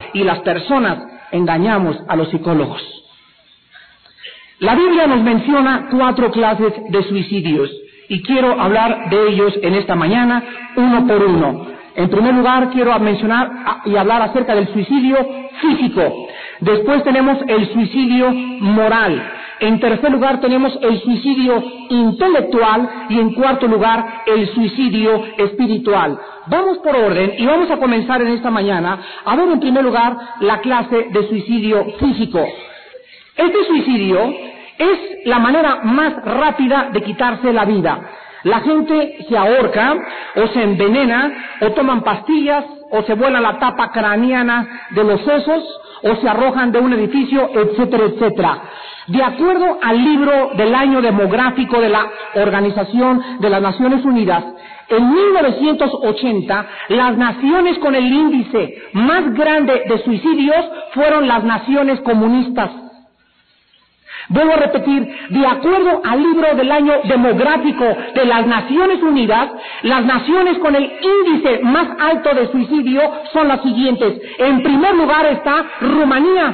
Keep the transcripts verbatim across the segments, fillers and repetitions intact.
y las personas engañamos a los psicólogos. La Biblia nos menciona cuatro clases de suicidios y quiero hablar de ellos en esta mañana, uno por uno. En primer lugar, quiero mencionar y hablar acerca del suicidio físico. Después tenemos el suicidio moral. En tercer lugar, tenemos el suicidio intelectual y en cuarto lugar, el suicidio espiritual. Vamos por orden y vamos a comenzar en esta mañana a ver en primer lugar la clase de suicidio físico. Este suicidio es la manera más rápida de quitarse la vida. La gente se ahorca, o se envenena, o toman pastillas, o se vuelan la tapa craneana de los sesos, o se arrojan de un edificio, etcétera, etcétera. De acuerdo al libro del año demográfico de la Organización de las Naciones Unidas, en mil novecientos ochenta, las naciones con el índice más grande de suicidios fueron las naciones comunistas. Vuelvo a repetir, de acuerdo al libro del año demográfico de las Naciones Unidas, las naciones con el índice más alto de suicidio son las siguientes. En primer lugar está Rumanía.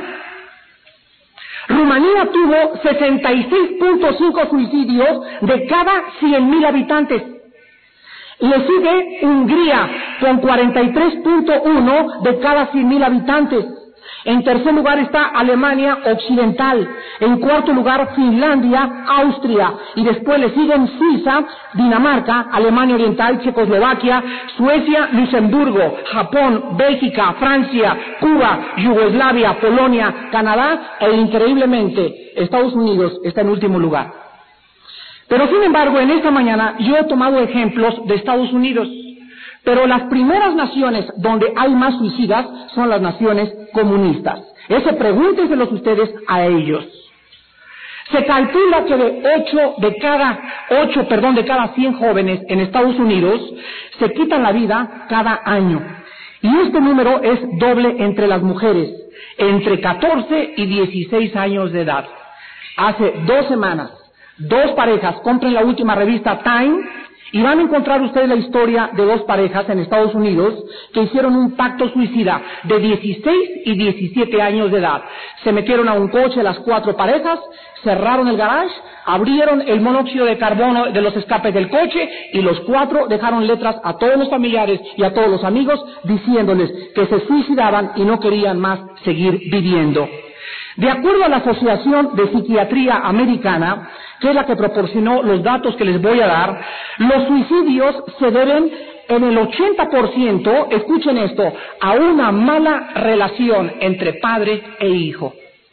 Rumanía tuvo sesenta y seis punto cinco suicidios de cada cien mil habitantes. Le sigue Hungría con cuarenta y tres punto uno de cada cien mil habitantes. En tercer lugar está Alemania Occidental, en cuarto lugar Finlandia, Austria, y después le siguen Suiza, Dinamarca, Alemania Oriental, Checoslovaquia, Suecia, Luxemburgo, Japón, Bélgica, Francia, Cuba, Yugoslavia, Polonia, Canadá e increíblemente Estados Unidos está en último lugar. Pero sin embargo, en esta mañana yo he tomado ejemplos de Estados Unidos. Pero las primeras naciones donde hay más suicidas son las naciones comunistas. Ese pregúntenselos ustedes a ellos. Se calcula que de ocho de cada ocho, perdón, de cada cien jóvenes en Estados Unidos se quitan la vida cada año. Y este número es doble entre las mujeres, entre catorce y dieciséis años de edad. Hace dos semanas, dos parejas, compren la última revista Time, y van a encontrar ustedes la historia de dos parejas en Estados Unidos que hicieron un pacto suicida de dieciséis y diecisiete años de edad. Se metieron a un coche las cuatro parejas, cerraron el garage, abrieron el monóxido de carbono de los escapes del coche y los cuatro dejaron letras a todos los familiares y a todos los amigos diciéndoles que se suicidaban y no querían más seguir viviendo. De acuerdo a la Asociación de Psiquiatría Americana, que es la que proporcionó los datos que les voy a dar, los suicidios se deben en el ochenta por ciento, escuchen esto, a una mala relación entre padre e hijo.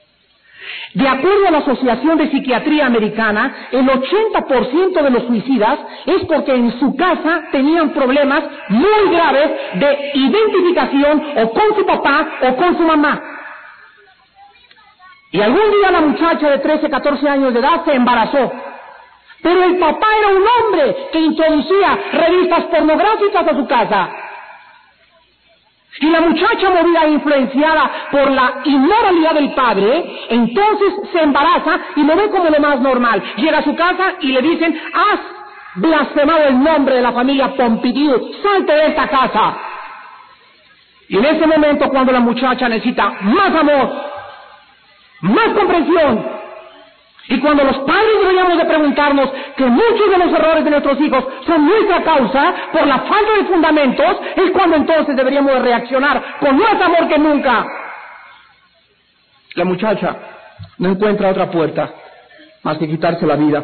De acuerdo a la Asociación de Psiquiatría Americana, el ochenta por ciento de los suicidas es porque en su casa tenían problemas muy graves de identificación o con su papá o con su mamá. Y algún día la muchacha de trece, catorce años de edad se embarazó. Pero el papá era un hombre que introducía revistas pornográficas a su casa. Y la muchacha, movida e influenciada por la inmoralidad del padre, entonces se embaraza y lo ve como lo más normal. Llega a su casa y le dicen, has blasfemado el nombre de la familia Pompidou, salte de esta casa. Y en ese momento, cuando la muchacha necesita más amor, más comprensión, y cuando los padres deberíamos de preguntarnos que muchos de los errores de nuestros hijos son nuestra causa por la falta de fundamentos, es cuando entonces deberíamos de reaccionar con más amor que nunca. La muchacha no encuentra otra puerta más que quitarse la vida.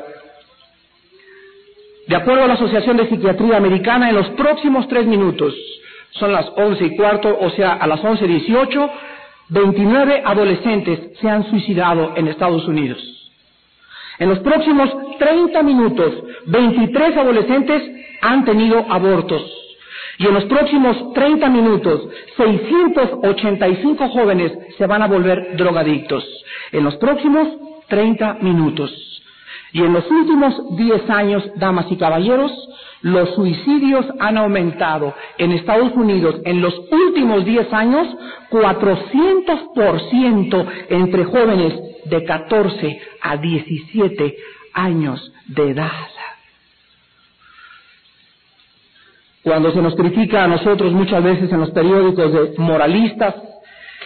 De acuerdo a la Asociación de Psiquiatría Americana, en los próximos tres minutos, son las once y cuarto, o sea, a las once dieciocho, veintinueve adolescentes se han suicidado en Estados Unidos. En los próximos treinta minutos, veintitrés adolescentes han tenido abortos. Y en los próximos treinta minutos, seiscientos ochenta y cinco jóvenes se van a volver drogadictos. En los próximos treinta minutos. Y en los últimos diez años, damas y caballeros, los suicidios han aumentado en Estados Unidos en los últimos diez años cuatrocientos por ciento entre jóvenes de catorce a diecisiete años de edad. Cuando se nos critica a nosotros muchas veces en los periódicos de moralistas,